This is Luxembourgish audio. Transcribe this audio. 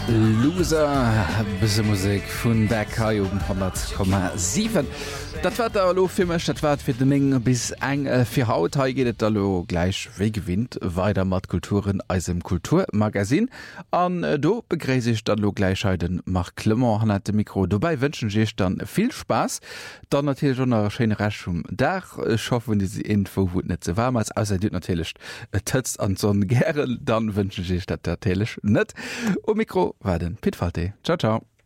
Loser bisse Musik vun der Kai um 100,7. Dat war der lo firmech, dat war fir de Menge bis eng fir Haut ha gehtt da lo gleich wé gewinnt weiter mat Kulturen als im Kulturmagasin. An do begräse ich dat lo gleichscheiden mach Klemmer han de Mikro. Dobei wünschen sich dann viel Spaß. Dann natürlich schon schöne Rechum Dach schaffen diese Info wo net ze warm als außer natürlich tötzt an so Gerel, dann wünschen sich dat natürlich net. O Mikro war den Pitfalte. Ciao ciao.